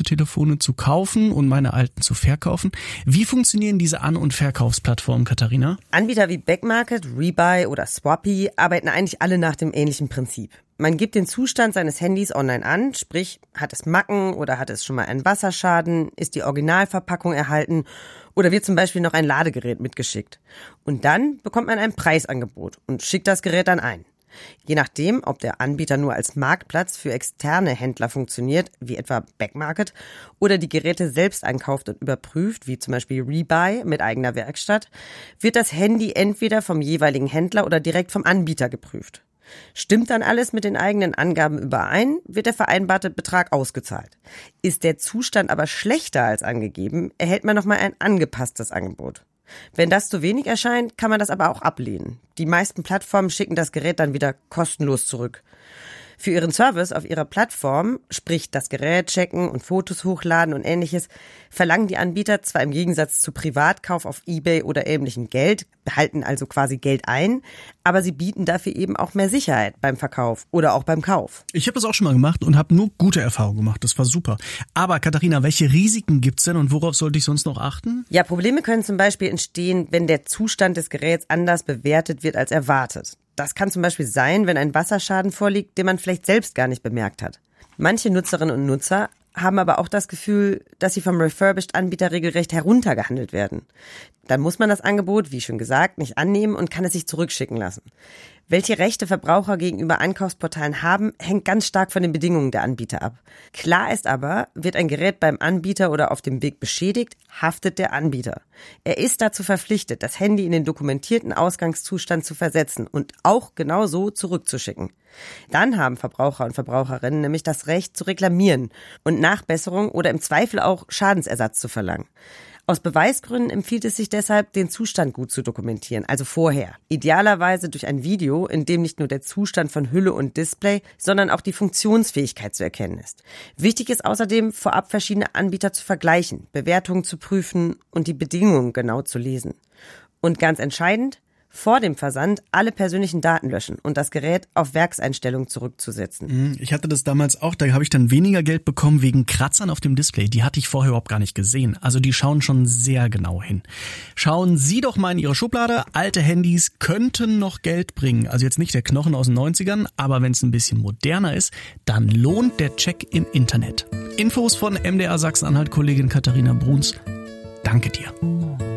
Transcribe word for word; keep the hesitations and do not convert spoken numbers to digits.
Mobiltelefone zu kaufen und meine alten zu verkaufen. Wie funktionieren diese An- und Verkaufsplattformen, Katharina? Anbieter wie Backmarket, Rebuy oder Swappy arbeiten eigentlich alle nach dem ähnlichen Prinzip. Man gibt den Zustand seines Handys online an, sprich, hat es Macken oder hat es schon mal einen Wasserschaden, ist die Originalverpackung erhalten oder wird zum Beispiel noch ein Ladegerät mitgeschickt. Und dann bekommt man ein Preisangebot und schickt das Gerät dann ein. Je nachdem, ob der Anbieter nur als Marktplatz für externe Händler funktioniert, wie etwa Backmarket, oder die Geräte selbst einkauft und überprüft, wie zum Beispiel Rebuy mit eigener Werkstatt, wird das Handy entweder vom jeweiligen Händler oder direkt vom Anbieter geprüft. Stimmt dann alles mit den eigenen Angaben überein, wird der vereinbarte Betrag ausgezahlt. Ist der Zustand aber schlechter als angegeben, erhält man nochmal ein angepasstes Angebot. Wenn das zu wenig erscheint, kann man das aber auch ablehnen. Die meisten Plattformen schicken das Gerät dann wieder kostenlos zurück. Für ihren Service auf ihrer Plattform, sprich das Gerät checken und Fotos hochladen und ähnliches, verlangen die Anbieter zwar im Gegensatz zu Privatkauf auf eBay oder ähnlichem Geld, behalten also quasi Geld ein, aber sie bieten dafür eben auch mehr Sicherheit beim Verkauf oder auch beim Kauf. Ich habe das auch schon mal gemacht und habe nur gute Erfahrungen gemacht. Das war super. Aber Katharina, welche Risiken gibt's denn und worauf sollte ich sonst noch achten? Ja, Probleme können zum Beispiel entstehen, wenn der Zustand des Geräts anders bewertet wird als erwartet. Das kann zum Beispiel sein, wenn ein Wasserschaden vorliegt, den man vielleicht selbst gar nicht bemerkt hat. Manche Nutzerinnen und Nutzer haben aber auch das Gefühl, dass sie vom Refurbished-Anbieter regelrecht heruntergehandelt werden. Dann muss man das Angebot, wie schon gesagt, nicht annehmen und kann es sich zurückschicken lassen. Welche Rechte Verbraucher gegenüber Einkaufsportalen haben, hängt ganz stark von den Bedingungen der Anbieter ab. Klar ist aber, wird ein Gerät beim Anbieter oder auf dem Weg beschädigt, haftet der Anbieter. Er ist dazu verpflichtet, das Handy in den dokumentierten Ausgangszustand zu versetzen und auch genau so zurückzuschicken. Dann haben Verbraucher und Verbraucherinnen nämlich das Recht zu reklamieren und Nachbesserung oder im Zweifel auch Schadensersatz zu verlangen. Aus Beweisgründen empfiehlt es sich deshalb, den Zustand gut zu dokumentieren, also vorher. Idealerweise durch ein Video, in dem nicht nur der Zustand von Hülle und Display, sondern auch die Funktionsfähigkeit zu erkennen ist. Wichtig ist außerdem, vorab verschiedene Anbieter zu vergleichen, Bewertungen zu prüfen und die Bedingungen genau zu lesen. Und ganz entscheidend, vor dem Versand alle persönlichen Daten löschen und das Gerät auf Werkseinstellungen zurückzusetzen. Ich hatte das damals auch, da habe ich dann weniger Geld bekommen wegen Kratzern auf dem Display. Die hatte ich vorher überhaupt gar nicht gesehen. Also die schauen schon sehr genau hin. Schauen Sie doch mal in Ihre Schublade. Alte Handys könnten noch Geld bringen. Also jetzt nicht der Knochen aus den neunzigern, aber wenn es ein bisschen moderner ist, dann lohnt der Check im Internet. Infos von M D R Sachsen-Anhalt-Kollegin Katharina Bruns. Danke dir.